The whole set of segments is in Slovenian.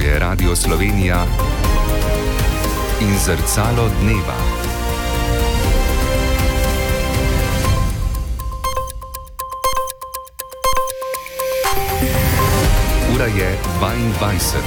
je Radio Slovenija in Zrcalo dneva. Ura je 22.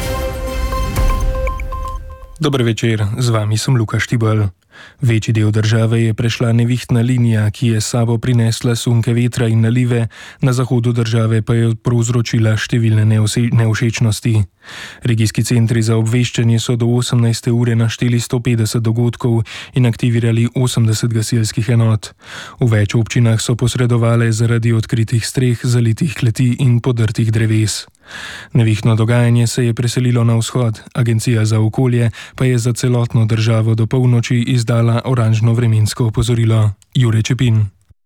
Dober večer, z vami sem Luka Štibelj. Večji del države je prešla nevihtna linija, ki je s sabo prinesla sunke vetra in nalive, na zahodu države pa je povzročila številne nevšečnosti. Regijski centri za obveščanje so do 18. ure našteli 150 dogodkov in aktivirali 80 gasilskih enot. V več občinah so posredovale zaradi odkritih streh, zalitih kleti in podrtih dreves. Nevihtno dogajanje se je preselilo na vzhod, Agencija za okolje pa je za celotno državo do polnoči izdala oranžno vremensko opozorilo. Jure Čepin.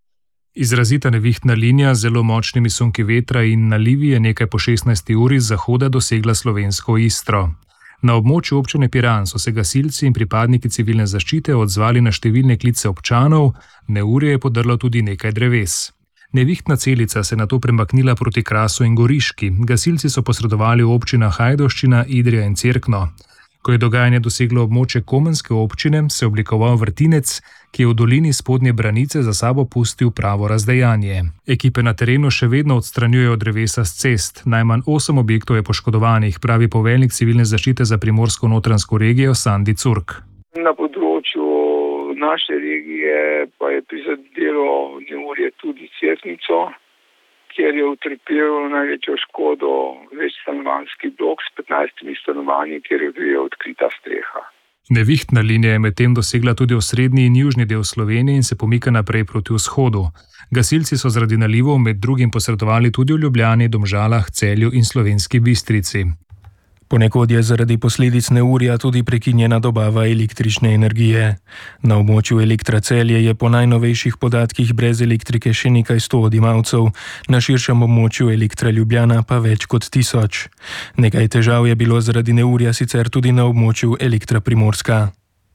Izrazita nevihtna linija z zelo močnimi sunki vetra in nalivi je nekaj po 16. uri z zahoda dosegla slovensko Istro. Na območju občine Piran so se gasilci in pripadniki civilne zaščite odzvali na številne klice občanov, neurje je podrlo tudi nekaj dreves. Nevihtna celica se je nato premaknila proti Krasu in Goriški. Gasilci so posredovali v občinah Ajdovščina, Idrija in Cerkno. Ko je dogajanje doseglo območje Komenske občine, se je oblikoval vrtinec, ki je v dolini Spodnje Branice za sabo pustil pravo razdejanje. Ekipe na terenu še vedno odstranjujejo drevesa s cest. Najmanj 8 objektov je poškodovanih, pravi poveljnik civilne zaščite za Primorsko-notranjsko regijo Sandi Curk. Na področju naše regije pa je prizadelo neurje tudi Cerknico, kjer je utrpel največjo škodo večstanovanjski blok s 15 stanovanji, kjer je bila odkrita streha. Nevihtna linija je medtem dosegla tudi osrednji in južni del Slovenije in se pomika naprej proti vzhodu. Gasilci so zaradi nalivov med drugim posredovali tudi v Ljubljani, Domžalah, Celju in Slovenski Bistrici. Ponekod je zaradi posledic neurja tudi prekinjena dobava električne energije. Na območju Elektra Celje je po najnovejših podatkih brez elektrike še nekaj 100 odjemalcev, na širšem območju Elektra Ljubljana pa več kot 1000. Nekaj težav je bilo zaradi neurja sicer tudi na območju Elektra Primorska.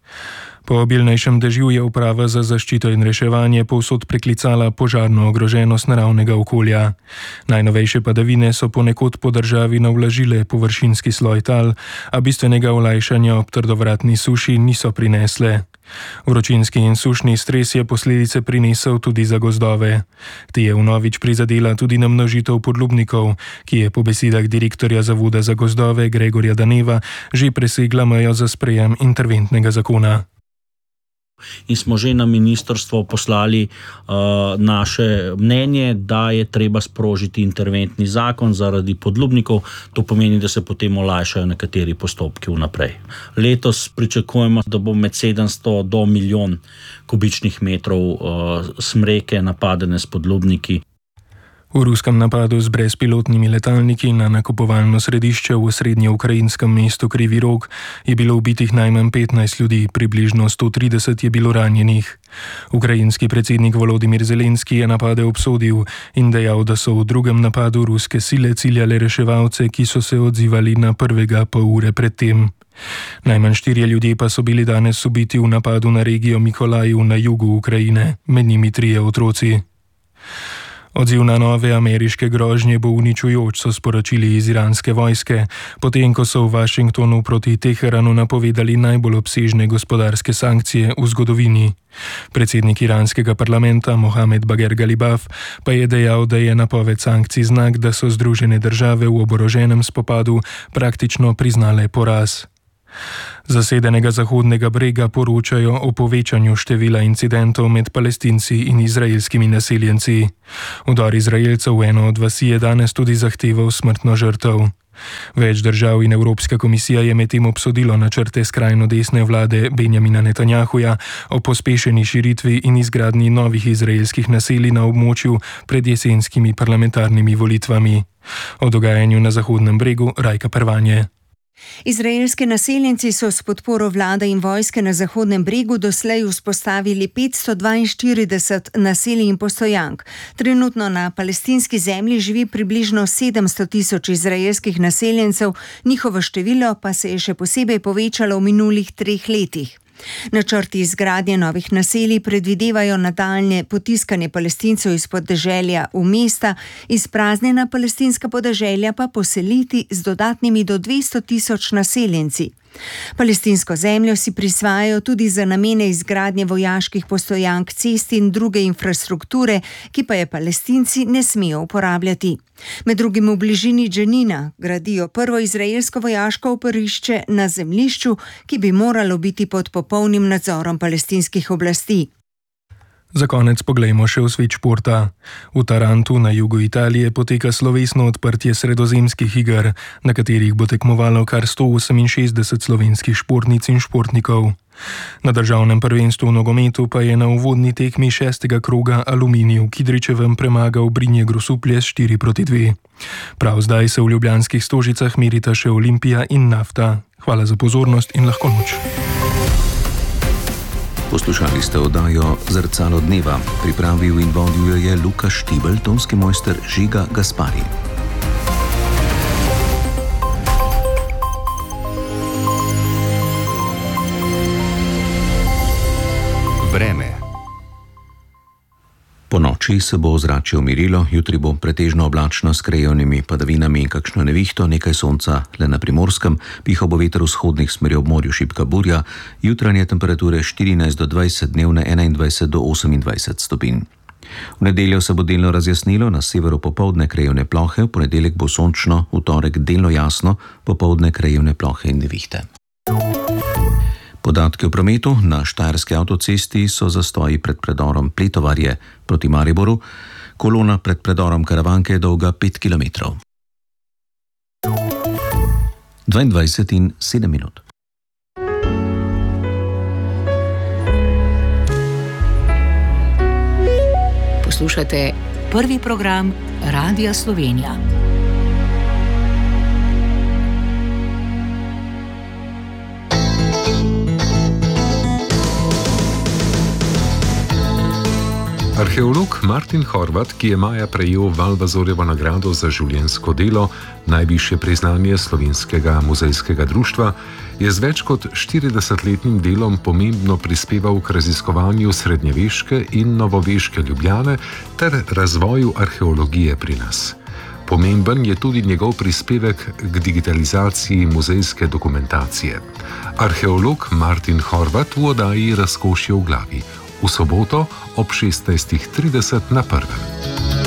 Po obilnejšem dežju je uprava za zaščito in reševanje povsod preklicala požarno ogroženost naravnega okolja. Najnovejše padavine so ponekod po državi navlažile površinski sloj tal, a bistvenega olajšanja ob trdovratni suši niso prinesle. Vročinski in sušni stres je posledice prinesel tudi za gozdove. Ti je vnovič prizadela tudi namnožitev podlubnikov, ki je po besedah direktorja Zavoda za gozdove Gregorja Daneva že presegla mejo za sprejem interventnega zakona. In smo že na ministrstvo poslali naše mnenje, da je treba sprožiti interventni zakon zaradi podlubnikov. To pomeni, da se potem olajšajo nekateri postopki vnaprej. Letos pričakujemo, da bo med 700 do milijon kubičnih metrov smreke napadene s podlubniki. V ruskem napadu z brezpilotnimi letalniki na nakupovalno središče v srednjeukrajinskem mestu Krivi Rog je bilo ubitih najmanj 15 ljudi, približno 130 je bilo ranjenih. Ukrajinski predsednik Volodimir Zelenski je napade obsodil in dejal, da so v drugem napadu ruske sile ciljale reševalce, ki so se odzivali na prvega pol ure predtem. Najmanj 4 ljudje pa so bili danes ubiti v napadu na regijo Mikolajiv na jugu Ukrajine, med njimi 3 otroci. Odziv na nove ameriške grožnje bo uničujoč, so sporočili iz iranske vojske, potem ko so v Washingtonu proti Teheranu napovedali najbolj obsežne gospodarske sankcije v zgodovini. Predsednik iranskega parlamenta Mohamed Bager Galibaf pa je dejal, da je napoved sankcij znak, da so Združene države v oboroženem spopadu praktično priznale poraz. Zasedenega Zahodnega brega poročajo o povečanju števila incidentov med Palestinci in izraelskimi naseljenci. Vdor Izraelcev v eno od vasi je danes tudi zahteval smrtno žrtev. Več držav in Evropska komisija je medtem obsodilo načrte skrajno desne vlade Benjamina Netanjahuja o pospešeni širitvi in izgradnji novih izraelskih naselij na območju pred jesenskimi parlamentarnimi volitvami. O dogajanju na Zahodnem bregu Rajka Pervanje. Izraelski naseljenci so s podporo vlade in vojske na Zahodnem bregu doslej vzpostavili 542 naselij in postojank. Trenutno na palestinski zemlji živi približno 700 000 izraelskih naseljencev, njihovo število pa se je še posebej povečalo v minulih 3 letih. Načrti izgradnje novih naselij predvidevajo nadaljnje potiskanje Palestincev iz podeželja v mesta, izpraznjena palestinska podeželja pa poseliti z dodatnimi do 200 tisoč naseljenci. Palestinsko zemljo si prisvajajo tudi za namene izgradnje vojaških postojank, cest in druge infrastrukture, ki pa je Palestinci ne smejo uporabljati. Med drugim v bližini Dženina gradijo prvo izraelsko vojaško oporišče na zemljišču, ki bi moralo biti pod popolnim nadzorom palestinskih oblasti. Za konec poglejmo še v svet športa. V Tarantu na jugu Italije poteka slovesno odprtje sredozemskih iger, na katerih bo tekmovalo kar 168 slovenskih športnic in športnikov. Na državnem prvenstvu v nogometu pa je na uvodni tekmi 6. kroga Aluminij v Kidričevem premagal Brinje Grosuplje s 4-2. Prav zdaj se v ljubljanskih Stožicah merita še Olimpija in Nafta. Hvala za pozornost in lahko noč. Poslušali ste oddajo Zrcalo dneva. Pripravil in vodil jo je Luka Štibelj, tonski mojster Žiga Gaspari. Vreme. Po noči se bo ozračje umirilo, jutri bo pretežno oblačno s krajevnimi padavinami in kakšno nevihto, nekaj sonca le na Primorskem, pihal bo veter vzhodnih smeri ob morju, šibka burja, jutranje temperature 14 do 20, dnevne 21 do 28 stopinj. V nedeljo se bo delno razjasnilo, na severu popoldne krajevne plohe, v ponedeljek bo sončno, v torek delno jasno, popoldne krajevne plohe in nevihte. Podatki o prometu na Štajerski avtocesti so zastoji pred predorom Pletovarje proti Mariboru, kolona pred predorom Karavanke je dolga 5 km. 22 in 7 minut. Poslušate prvi program Radia Slovenija. Arheolog Martin Horvat, ki je maja prejel Valvazorjevo nagrado za življenjsko delo, najvišje priznanje Slovenskega muzejskega društva, je z več kot 40-letnim delom pomembno prispeval k raziskovanju srednjeveške in novoveške Ljubljane ter razvoju arheologije pri nas. Pomemben je tudi njegov prispevek k digitalizaciji muzejske dokumentacije. Arheolog Martin Horvat v oddaji Razkošje v glavi. V soboto ob 16:30 na Prvem.